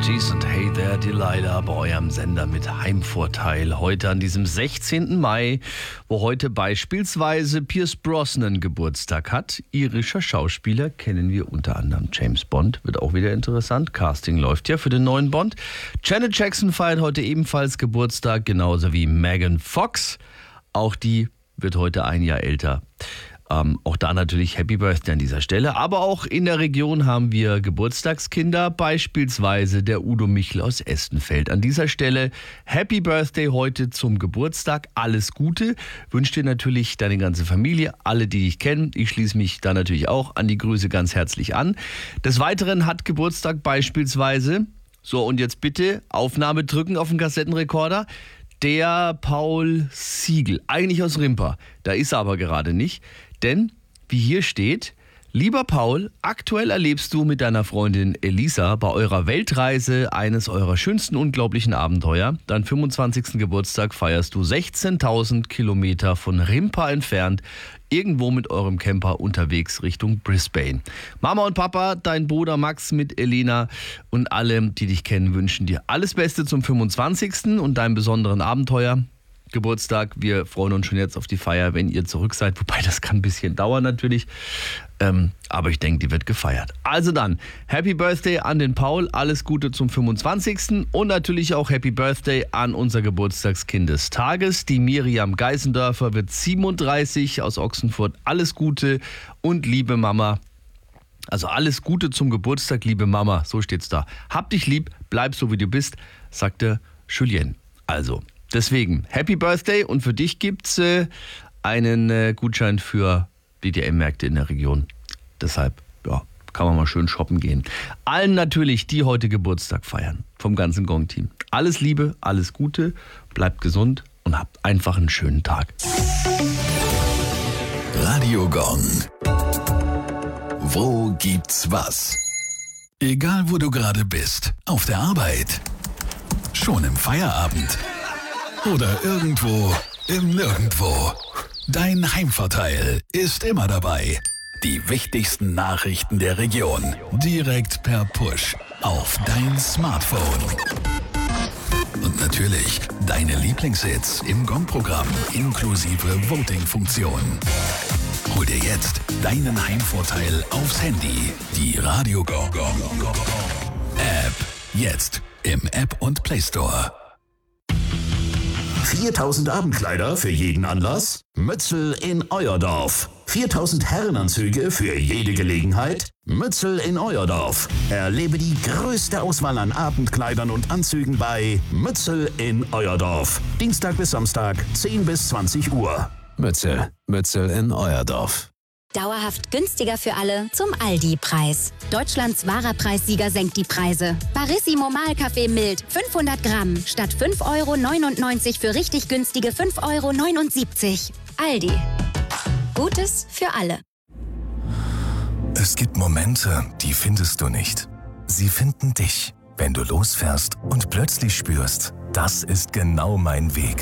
Booties und Hey There Delilah bei eurem Sender mit Heimvorteil. Heute an diesem 16. Mai, wo heute beispielsweise Pierce Brosnan Geburtstag hat. Irischer Schauspieler, kennen wir unter anderem James Bond, wird auch wieder interessant. Casting läuft ja für den neuen Bond. Janet Jackson feiert heute ebenfalls Geburtstag, genauso wie Megan Fox. Auch die wird heute ein Jahr älter. Auch da natürlich Happy Birthday an dieser Stelle. Aber auch in der Region haben wir Geburtstagskinder, beispielsweise der Udo Michel aus Estenfeld. An dieser Stelle Happy Birthday heute zum Geburtstag. Alles Gute. Wünsche dir natürlich deine ganze Familie, alle, die dich kennen. Ich schließe mich da natürlich auch an die Grüße ganz herzlich an. Des Weiteren hat Geburtstag beispielsweise, so und jetzt bitte Aufnahme drücken auf den Kassettenrekorder, der Paul Siegel, eigentlich aus Rimpa. Da ist er aber gerade nicht. Denn, wie hier steht, lieber Paul, aktuell erlebst du mit deiner Freundin Elisa bei eurer Weltreise eines eurer schönsten unglaublichen Abenteuer. Deinen 25. Geburtstag feierst du 16.000 Kilometer von Rimpa entfernt, irgendwo mit eurem Camper unterwegs Richtung Brisbane. Mama und Papa, dein Bruder Max mit Elena und alle, die dich kennen, wünschen dir alles Beste zum 25. und deinem besonderen Abenteuer. Geburtstag. Wir freuen uns schon jetzt auf die Feier, wenn ihr zurück seid. Wobei, das kann ein bisschen dauern natürlich. Aber ich denke, die wird gefeiert. Also dann, Happy Birthday an den Paul. Alles Gute zum 25. Und natürlich auch Happy Birthday an unser Geburtstagskind des Tages. Die Miriam Geisendörfer wird 37 aus Ochsenfurt. Alles Gute und liebe Mama. Also alles Gute zum Geburtstag, liebe Mama. So steht's da. Hab dich lieb, bleib so wie du bist, sagte Julien. Also, deswegen, Happy Birthday und für dich gibt's einen Gutschein für DDM-Märkte in der Region. Deshalb, ja, kann man mal schön shoppen gehen. Allen natürlich, die heute Geburtstag feiern, vom ganzen Gong-Team. Alles Liebe, alles Gute, bleibt gesund und habt einfach einen schönen Tag. Radio Gong. Wo gibt's was? Egal wo du gerade bist, auf der Arbeit, schon im Feierabend oder irgendwo im Nirgendwo. Dein Heimvorteil ist immer dabei. Die wichtigsten Nachrichten der Region direkt per Push auf dein Smartphone. Und natürlich deine Lieblingshits im Gong-Programm inklusive Voting-Funktion. Hol dir jetzt deinen Heimvorteil aufs Handy. Die Radio Gong App. Jetzt im App und Play Store. 4.000 Abendkleider für jeden Anlass? Mützel in euer Dorf. 4.000 Herrenanzüge für jede Gelegenheit? Mützel in euer Dorf. Erlebe die größte Auswahl an Abendkleidern und Anzügen bei Mützel in euer Dorf. Dienstag bis Samstag, 10 bis 20 Uhr. Mützel in euer Dorf. Dauerhaft günstiger für alle zum Aldi-Preis. Deutschlands wahrer Preissieger senkt die Preise. Barissimo Mahlkaffee mild 500 Gramm statt 5,99 € für richtig günstige 5,79 €. Aldi. Gutes für alle. Es gibt Momente, die findest du nicht. Sie finden dich, wenn du losfährst und plötzlich spürst, das ist genau mein Weg.